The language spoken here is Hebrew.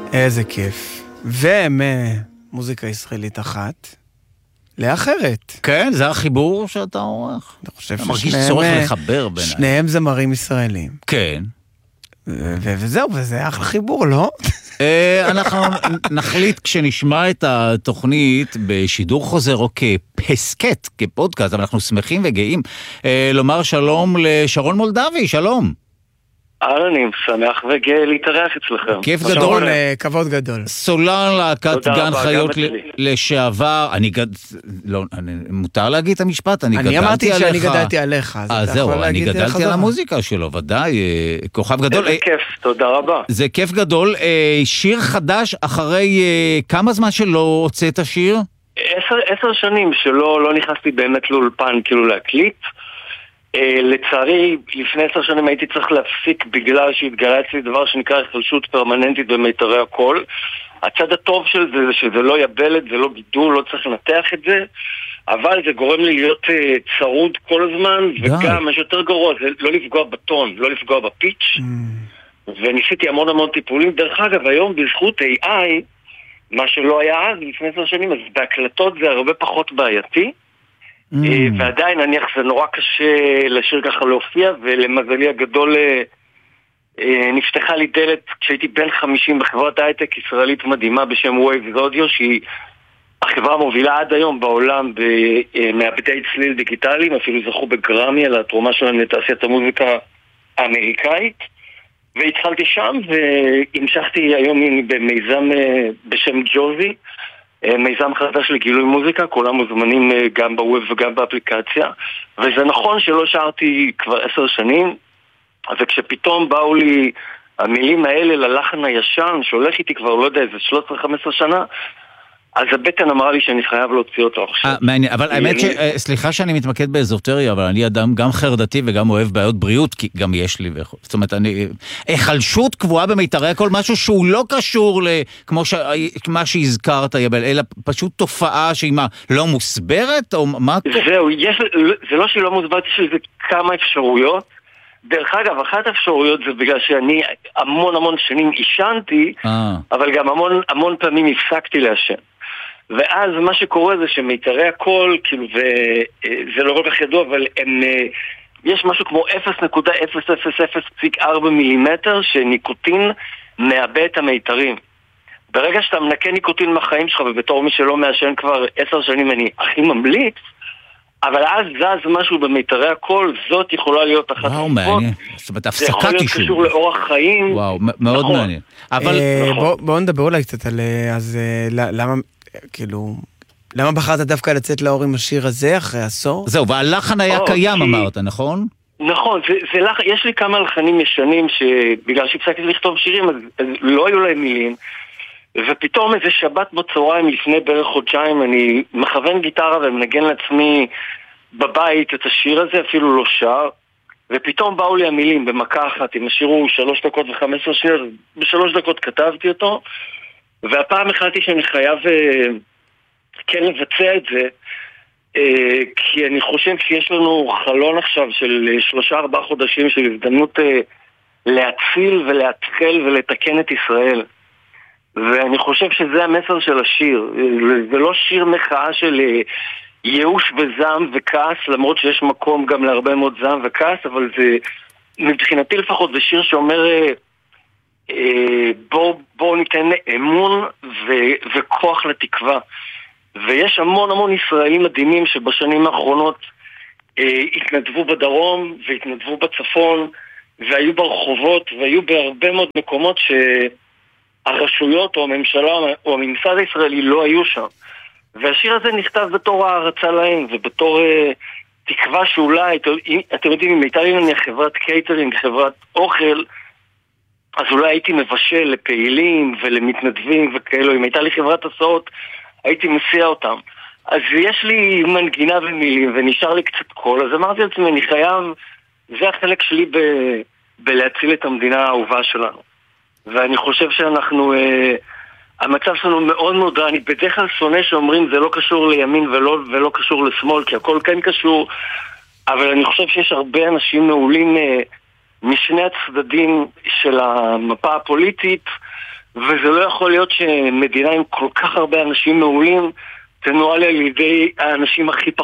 איזה כיף. ומוזיקה ישראלית אחת לאחרת. כן, זה החיבור שאתה עורך. אני חושב מרגיש צורך לחבר ביניהם. שניהם זמרים ישראלים. כן. וזהו, וזה אחלה חיבור, לא? אנחנו נחליט כשנשמע את התוכנית בשידור חוזר או כפסקט, כפודקאסט, אבל אנחנו שמחים וגאים לומר שלום לשרון מולדבי, שלום. אני שמח וגאה להתארח אצלכם. כיף גדול. שרון, כבוד גדול. סולן להקת גן חיות לשעבר, מותר להגיד את המשפט, אני גדלתי עליך. אני אמרתי שאני גדלתי עליך. זהו, אני גדלתי על המוזיקה שלו, ודאי, כוכב גדול. איזה כיף, תודה רבה. זה כיף גדול. שיר חדש אחרי כמה זמן שלא הוצאת שיר? 10 שנים שלא נכנסתי באמת לאולפן כאילו להקליט. לצערי, לפני 10 שנים הייתי צריך להפסיק בגלל שהתגלה אצלי דבר שנקרא החלשות פרמננטית במיתרי הקול. הצד הטוב של זה שזה לא יבלת, זה לא גידול, לא צריך לנתח את זה, אבל זה גורם לי להיות צרוד כל הזמן, וגם מה שיותר גרוע זה לא לפגוע בטון, לא לפגוע בפיץ'. וניסיתי המון טיפולים. דרך אגב, היום בזכות AI, מה שלא היה אז לפני 10 שנים, אז בהקלטות זה הרבה פחות בעייתי. ועדיין נניח זה נורא קשה לשיר ככה להופיע, ולמזלי הגדול נפתחה לי דלת כשהייתי בן 50 בחברת הייטק ישראלית מדהימה בשם Waves Audio, שהיא החברה המובילה עד היום בעולם במעבדי צליל דיגיטליים, אפילו זכו בגרמי על התרומה שלהם לתעשיית המוזיקה האמריקאית, והתחלתי שם והמשכתי היום במיזם בשם ג'וזי, מיזם חדש לגילוי מוזיקה, כולם מוזמנים גם בווב וגם באפליקציה, וזה נכון שלא שרתי כבר 10 שנים, וכשפתאום באו לי המילים האלה ללחן הישן, שהולך איתי כבר לא יודע איזה 13-15 שנה, אז הבטן אמרה לי שאני חייב להוציא אותו עכשיו. מעניין, אבל האמת סליחה שאני מתמקד באזוטריה, אבל אני אדם גם חרדתי וגם אוהב בעיות בריאות, כי גם יש לי, זאת אומרת, החלשות קבועה במיתרי הקול, משהו שהוא לא קשור כמו מה שהזכרת, יבל, אלא פשוט תופעה שהיא לא מוסברת, או מה? זהו, זה לא שהיא לא מוסברת, יש לזה כמה אפשרויות. דרך אגב, אחת האפשרויות זה בגלל שאני המון שנים עישנתי, אבל גם המון פעמים הפסקתי לעשן. ואז מה שקורה זה שמיתרי הקול, כאילו, וזה לא כל כך ידוע, אבל יש משהו כמו 0.0004 מילימטר שניקוטין מאבד את המיתרים. ברגע שאתה מנקה ניקוטין מהחיים שלך, ובתור מי שלא מעשן כבר 10 שנים אני הכי ממליץ, אבל אז זז משהו במיתרי הקול, זאת יכולה להיות אחת וואו, מעניין. זאת אומרת, הפסקת אישור. זה יכול להיות קשור לאורח חיים. וואו, מאוד מעניין. אבל בואו נדבר אולי קצת על, אז למה, כאילו, למה בחרת דווקא לצאת לאור עם השיר הזה אחרי עשור? זהו, והלחן היה קיים, אמרת, נכון? נכון, יש לי כמה לחנים ישנים שבגלל שהפסקתי לכתוב שירים, אז לא היו להם מילים. ופתאום איזה שבת בצהריים לפני בערך חודשיים אני מכוון גיטרה ומנגן לעצמי בבית את השיר הזה, אפילו לא שר, ופתאום באו לי המילים במכה אחת, אם השיר הוא 3 דקות ו15 שניות, ב3 דקות כתבתי אותו, והפעם החלטתי שאני חייב כן לבצע את זה, כי אני חושב שיש לנו חלון עכשיו של 3-4 חודשים של הזדמנות להציל ולהתחל ולתקן את ישראל. ואני חושב שזה המסר של השיר. זה לא שיר מחאה של ייאוש וזעם וכעס, למרות שיש מקום גם להרבה מאוד זעם וכעס, אבל זה, מבחינתי לפחות, זה שיר שאומר בואו ניתן אמון וכוח לתקווה. ויש המון ישראלים מדהימים שבשנים האחרונות התנדבו בדרום והתנדבו בצפון והיו ברחובות והיו בהרבה מאוד מקומות הרשויות או הממשלה או הממסד הישראלי לא היו שם. והשיר הזה נכתב בתור הערצה להם ובתור תקווה שאולי, אתם יודעים, אם הייתה לי נניח חברת קייטרינג, חברת אוכל, אז אולי הייתי מבשל לפעילים ולמתנדבים וכאלו. אם הייתה לי חברת הסעות, הייתי מסיע אותם. אז יש לי מנגינה ומילים ונשאר לי קצת קול, אז אמרתי לעצמי, אני חייב, זה החלק שלי בלהציל את המדינה האהובה שלנו. ואני חושב שאנחנו, המצב שלנו מאוד רע. אני בדרך כלל שונא שאומרים זה לא קשור לימין ולא קשור לשמאל, כי הכל כן קשור, אבל אני חושב שיש הרבה אנשים מעולים משני הצדדים של המפה הפוליטית, וזה לא יכול להיות שמדינה עם כל כך הרבה אנשים מעולים תנוהל על ידי האנשים הכי פחות